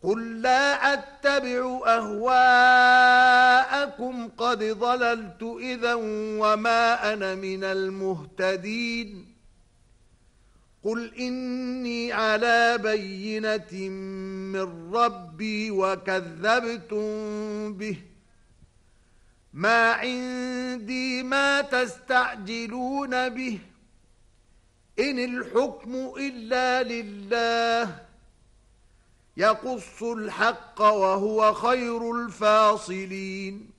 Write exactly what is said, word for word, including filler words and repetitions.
قل لا أتبع أهواءكم قد ضللت إذا وما أنا من المهتدين قل إني على بينة من ربي وكذبتم به ما عندي ما تستعجلون به إن الحكم إلا لله يقص الحق وهو خير الفاصلين